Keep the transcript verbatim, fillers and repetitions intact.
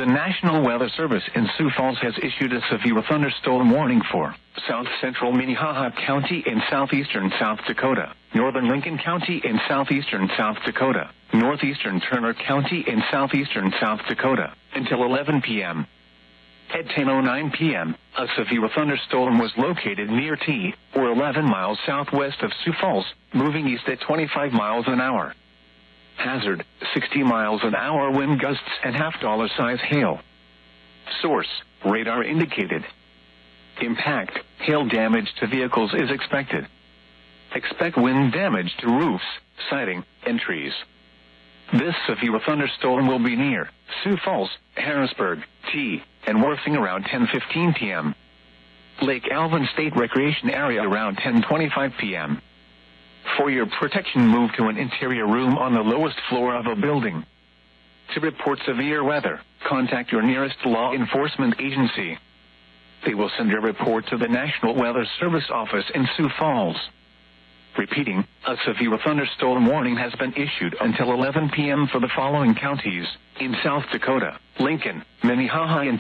The National Weather Service in Sioux Falls has issued a severe thunderstorm warning for south central Minnehaha County in southeastern South Dakota, northern Lincoln County in southeastern South Dakota, northeastern Turner County in southeastern South Dakota, until eleven p m At ten oh nine p m, a severe thunderstorm was located near T, or eleven miles southwest of Sioux Falls, moving east at twenty-five miles an hour. Hazard, sixty miles an hour wind gusts and half-dollar size hail. Source, radar indicated. Impact, hail damage to vehicles is expected. Expect wind damage to roofs, siding, and trees. This severe thunderstorm will be near Sioux Falls, Harrisburg, T, and Worthing around ten fifteen p m Lake Alvin State Recreation Area around ten twenty-five p m For your protection, move to an interior room on the lowest floor of a building. To report severe weather, contact your nearest law enforcement agency. They will send your report to the National Weather Service office in Sioux Falls. Repeating, a severe thunderstorm warning has been issued until eleven p m for the following counties in South Dakota: Lincoln, Minnehaha, and